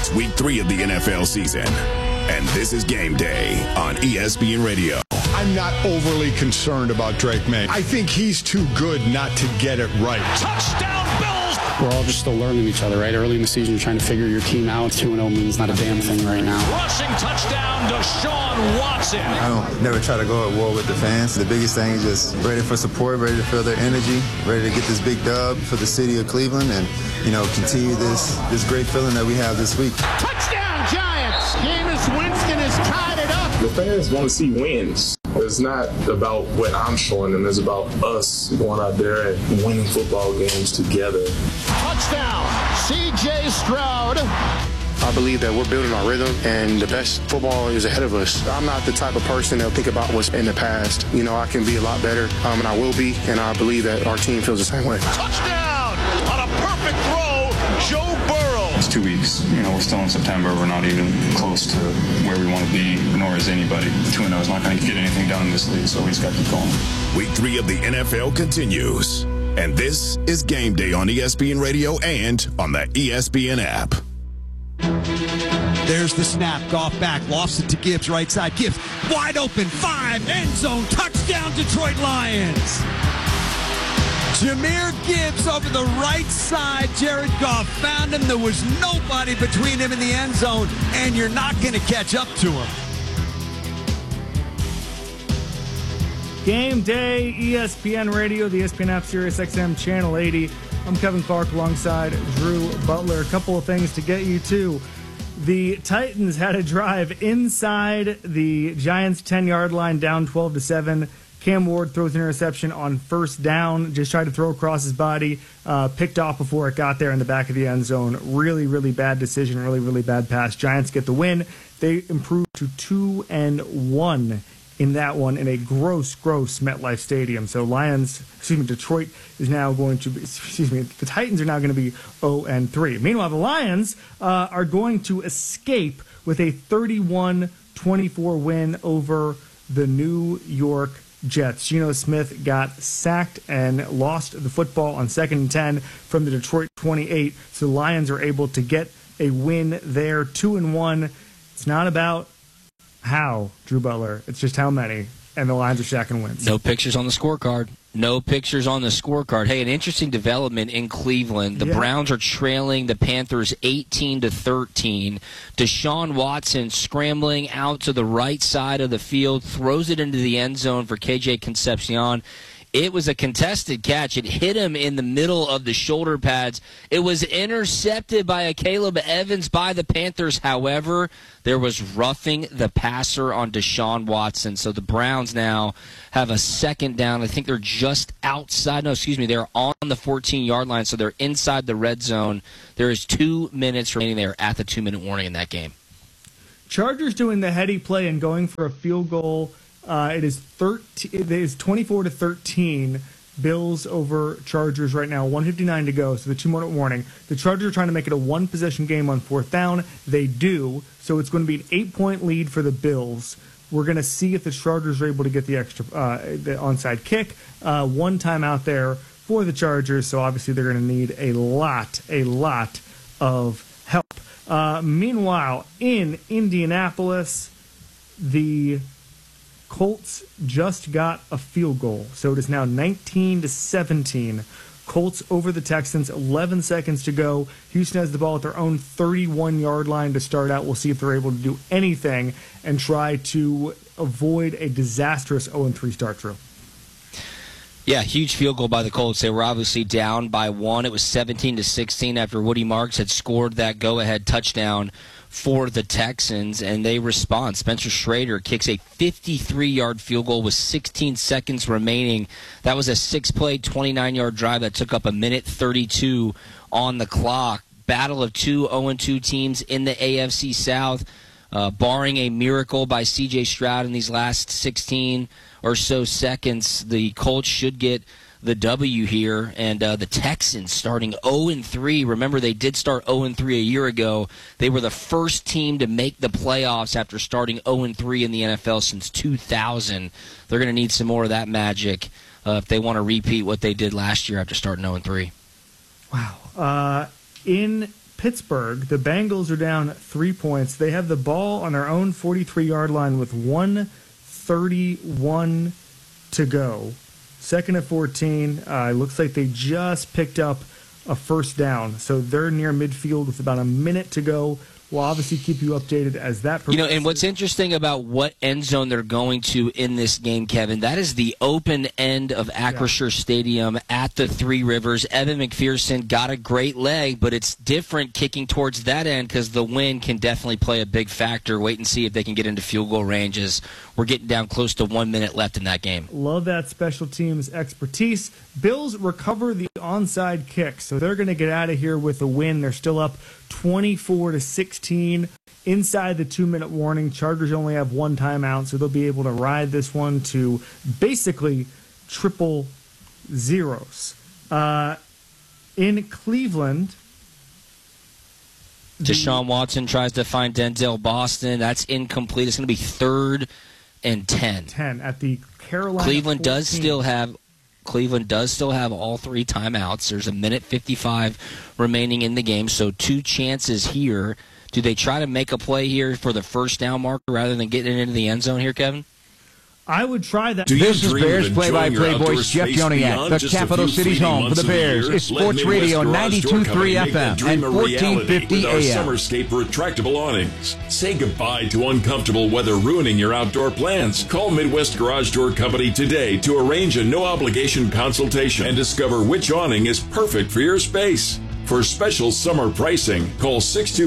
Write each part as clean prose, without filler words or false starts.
It's week 3 of the NFL season, and this is Game Day on ESPN Radio. I'm not overly concerned about Drake May. I think he's too good not to get it right. Touchdown, Bills! We're all just still learning each other, right? Early in the season, you're trying to figure your team out. 2-0 means not a damn thing right now. Rushing touchdown, Deshaun Watson. I don't never try to go at war with the fans. The biggest thing is just ready for support, ready to feel their energy, ready to get this big dub for the city of Cleveland and, continue this great feeling that we have this week. Touchdown, Giants! Jameis Winston has tied it up. The fans want to see wins. It's not about what I'm showing them. It's about us going out there and winning football games together. Touchdown, C.J. Stroud. I believe that we're building our rhythm, and the best football is ahead of us. I'm not the type of person that'll think about what's in the past. I can be a lot better, and I will be, and I believe that our team feels the same way. Touchdown! On a perfect throw, Joe Burrow. It's 2 weeks. We're still in September. We're not even close to where we want to be, nor is anybody. 2-0 is not going to get anything done in this league, so we just got to keep going. Week 3 of the NFL continues, and this is Game Day on ESPN Radio and on the ESPN app. There's the snap. Goff back. Lofts it to Gibbs. Right side. Gibbs wide open. 5. End zone. Touchdown, Detroit Lions. Jahmyr Gibbs over the right side. Jared Goff found him. There was nobody between him and the end zone, and you're not going to catch up to him. Game Day, ESPN Radio, the ESPN app, Sirius XM, Channel 80. I'm Kevin Clark alongside Drew Butler. A couple of things to get you to. The Titans had a drive inside the Giants' 10-yard line, down 12-7. Cam Ward throws an interception on first down, just tried to throw across his body, picked off before it got there in the back of the end zone. Really, really bad decision, really, really bad pass. Giants get the win. They improve to 2-1 in that one in a gross MetLife Stadium. So Detroit is now going to be, the Titans are now going to be 0-3. Meanwhile, the Lions are going to escape with a 31-24 win over the New York Jets. Geno Smith got sacked and lost the football on 2nd and 10 from the Detroit 28. So the Lions are able to get a win there, 2-1. It's not about how, Drew Butler. It's just how many. And the Lions are stacking wins. No pictures on the scorecard. No pictures on the scorecard. Hey, an interesting development in Cleveland. The Browns are trailing the Panthers 18-13. Deshaun Watson scrambling out to the right side of the field, throws it into the end zone for KJ Concepcion. It was a contested catch. It hit him in the middle of the shoulder pads. It was intercepted by a Caleb Evans by the Panthers. However, there was roughing the passer on Deshaun Watson. So the Browns now have a second down. I think they're just outside. They're on the 14-yard line, so they're inside the red zone. There is 2 minutes remaining. They are at the 2-minute warning in that game. Chargers doing the heady play and going for a field goal. It is 24-13. Bills over Chargers right now. 1:59 to go, so the 2-minute warning. The Chargers are trying to make it a one-possession game on 4th down. They do, so it's going to be an 8-point lead for the Bills. We're going to see if the Chargers are able to get the onside kick. One timeout there for the Chargers, so obviously they're going to need a lot of help. Meanwhile, in Indianapolis, the Colts just got a field goal, so it is now 19-17. Colts over the Texans, 11 seconds to go. Houston has the ball at their own 31-yard line to start out. We'll see if they're able to do anything and try to avoid a disastrous 0-3 start, Drew. Yeah, huge field goal by the Colts. They were obviously down by 1. It was 17-16 after Woody Marks had scored that go-ahead touchdown for the Texans, and they respond. Spencer Schrader kicks a 53-yard field goal with 16 seconds remaining. That was a 6-play, 29-yard drive that took up 1:32 on the clock. Battle of 2 0-2 teams in the AFC South. Barring a miracle by C.J. Stroud in these last 16 or so seconds, the Colts should get the W here, and the Texans starting 0-3. Remember, they did start 0-3 a year ago. They were the first team to make the playoffs after starting 0-3 in the NFL since 2000. They're going to need some more of that magic if they want to repeat what they did last year after starting 0-3. Wow. In Pittsburgh. The Bengals are down 3 points. They have the ball on their own 43-yard line with 1:31 to go. Second and 14. Looks like they just picked up a first down. So they're near midfield with about a minute to go. We'll obviously keep you updated as that progresses. And what's interesting about what end zone they're going to in this game, Kevin, that is the open end of Acrisure Stadium at the Three Rivers. Evan McPherson got a great leg, but it's different kicking towards that end because the wind can definitely play a big factor. Wait and see if they can get into field goal ranges. We're getting down close to 1 minute left in that game. Love that special teams expertise. Bills recover the onside kick, so they're going to get out of here with a win. They're still up 24-16 inside the 2-minute warning. Chargers only have one timeout, so they'll be able to ride this one to basically triple zeros. In Cleveland, Deshaun Watson tries to find Denzel Boston. That's incomplete. It's going to be 3rd and 10. 10 at the Carolina. Cleveland does still have all 3 timeouts. There's a minute 55 remaining in the game, so 2 chances here. Do they try to make a play here for the first down marker rather than getting it into the end zone here, Kevin? I would try that. This is Bears play-by-play voice Jeff Joniak. The capital city's home for the Bears is Sports Radio 92.3 FM and 1450 AM. Summerscape retractable awnings. Say goodbye to uncomfortable weather ruining your outdoor plans. Call Midwest Garage Door Company today to arrange a no-obligation consultation and discover which awning is perfect for your space. For special summer pricing, call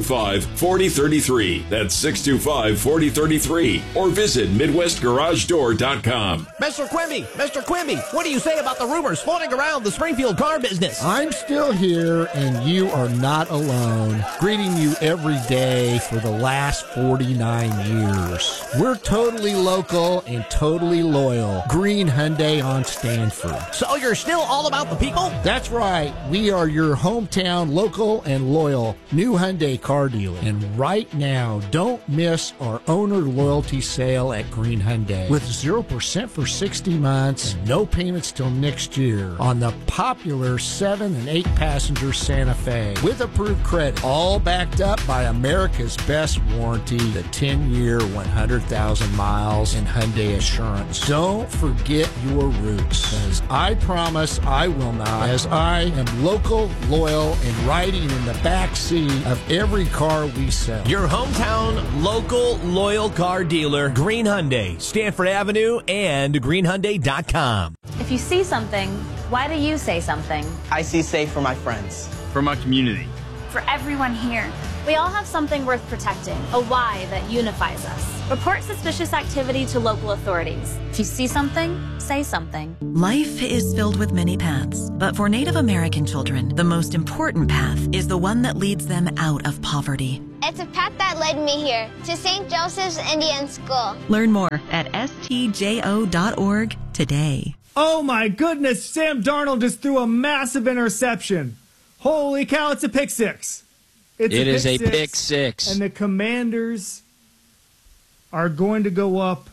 625-4033. That's 625-4033. Or visit MidwestGarageDoor.com. Mr. Quimby, what do you say about the rumors floating around the Springfield car business? I'm still here, and you are not alone. Greeting you every day for the last 49 years. We're totally local and totally loyal. Green Hyundai on Stanford. So you're still all about the people? That's right. We are your hometown local and loyal new Hyundai car dealer. And right now, don't miss our owner loyalty sale at Green Hyundai with 0% for 60 months and no payments till next year on the popular 7 and 8 passenger Santa Fe with approved credit, all backed up by America's best warranty, the 10-year 100,000 miles in Hyundai Assurance. Don't forget your roots, as I promise I will not, as I am local, loyal, and riding in the back seat of every car we sell. Your hometown, local, loyal car dealer, Green Hyundai, Stanford Avenue, and greenhyundai.com. If you see something, why do you say something? I see safe for my friends. For my community. For everyone here. We all have something worth protecting, a why that unifies us. Report suspicious activity to local authorities. If you see something, say something. Life is filled with many paths, but for Native American children, the most important path is the one that leads them out of poverty. It's a path that led me here, to St. Joseph's Indian School. Learn more at stjo.org today. Oh my goodness, Sam Darnold just threw a massive interception. Holy cow, it's a pick six. It is a pick six. And the Commanders are going to go up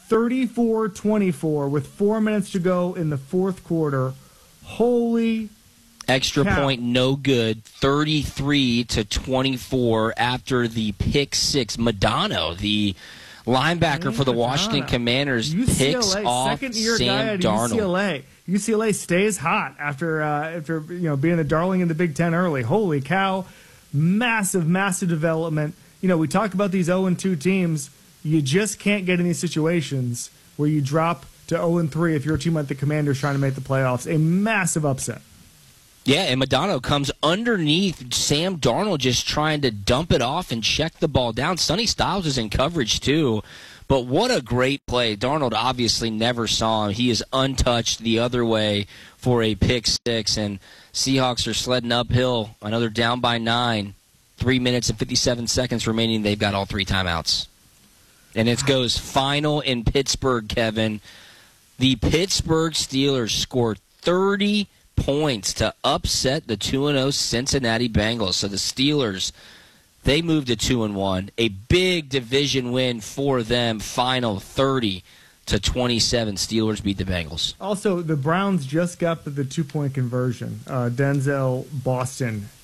34-24 with 4 minutes to go in the fourth quarter. Holy extra cow. Point, no good. 33-24 after the pick six. Madonna, the linebacker for the Washington Commanders, UCLA, picks off Sam Darnold. UCLA stays hot after being the darling in the Big Ten early. Holy cow. Massive development. We talk about these 0-2 teams. You just can't get in these situations where you drop to 0-3 if you're a team like the Commanders trying to make the playoffs. A massive upset. Yeah, and Madonna comes underneath Sam Darnold just trying to dump it off and check the ball down. Sonny Styles is in coverage too. But what a great play. Darnold obviously never saw him. He is untouched the other way for a pick six, and Seahawks are sledding uphill. Another down by 9. 3 minutes and 57 seconds remaining. They've got all 3 timeouts. And it goes final in Pittsburgh, Kevin. The Pittsburgh Steelers scored 30 points to upset the 2-0 Cincinnati Bengals. So the Steelers, they moved to 2-1. A big division win for them. Final 30-27. Steelers beat the Bengals. Also, the Browns just got the 2-point conversion. Denzel Boston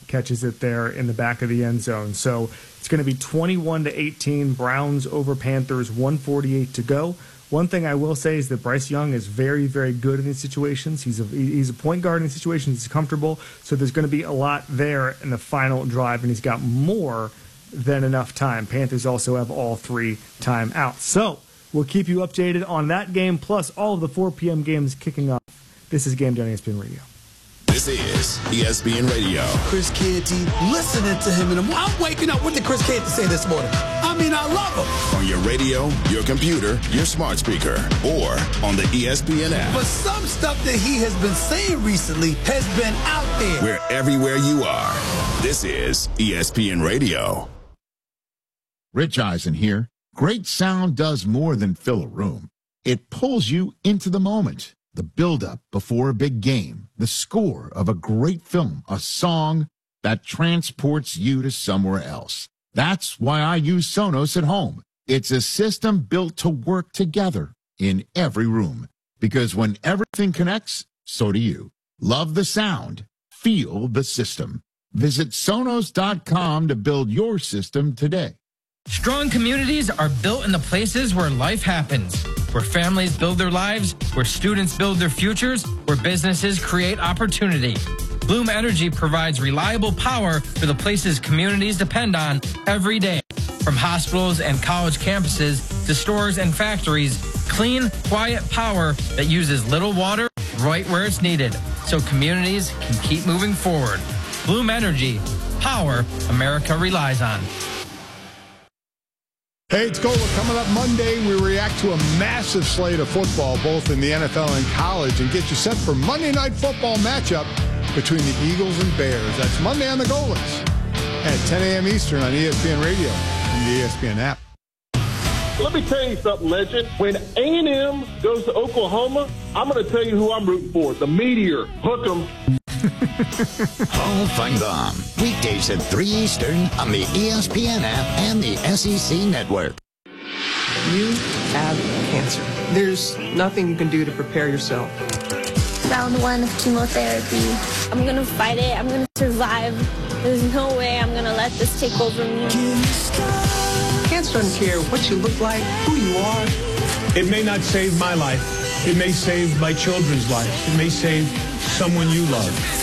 catches it there in the back of the end zone. So it's going to be 21-18, Browns over Panthers, 1:48 to go. One thing I will say is that Bryce Young is very, very good in these situations. He's a point guard in these situations. He's comfortable. So there's going to be a lot there in the final drive, and he's got more than enough time. Panthers also have all 3 timeouts. So we'll keep you updated on that game, plus all of the 4 p.m. games kicking off. This is Game Day on ESPN Radio. This is ESPN Radio. Chris Canty, listening to him, and I'm waking up. What did Chris Canty say this morning? I mean, I love him. On your radio, your computer, your smart speaker, or on the ESPN app. But some stuff that he has been saying recently has been out there. We're everywhere you are. This is ESPN Radio. Rich Eisen here. Great sound does more than fill a room. It pulls you into the moment. The build-up before a big game, the score of a great film, a song that transports you to somewhere else. That's why I use Sonos at home. It's a system built to work together in every room. Because when everything connects, so do you. Love the sound. Feel the system. Visit Sonos.com to build your system today. Strong communities are built in the places where life happens, where families build their lives, where students build their futures, where businesses create opportunity. Bloom Energy provides reliable power for the places communities depend on every day. From hospitals and college campuses to stores and factories, clean, quiet power that uses little water right where it's needed, so communities can keep moving forward. Bloom Energy, power America relies on. Hey, it's Gola. Coming up Monday, we react to a massive slate of football, both in the NFL and college, and get you set for Monday Night Football matchup between the Eagles and Bears. That's Monday on the Golas at 10 a.m. Eastern on ESPN Radio and the ESPN app. Let me tell you something, Legend. When A&M goes to Oklahoma, I'm going to tell you who I'm rooting for. The Meteor. Hook 'em. Hall Fight On. Weekdays at 3 Eastern on the ESPN app and the SEC Network. You have cancer. There's nothing you can do to prepare yourself. Round 1 of chemotherapy. I'm going to fight it. I'm going to survive. There's no way I'm going to let this take over me. Cancer doesn't care what you look like, who you are. It may not save my life. It may save my children's lives. It may save someone you love.